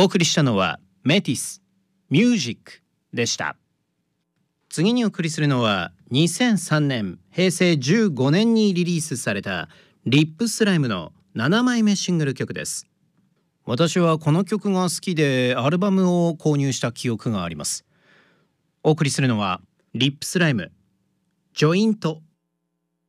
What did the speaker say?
お送りしたのはメティスミュージックでした。次にお送りするのは2003年平成15年にリリースされたリップスライムの7枚目シングル曲です。私はこの曲が好きでアルバムを購入した記憶があります。お送りするのはリップスライムジョイント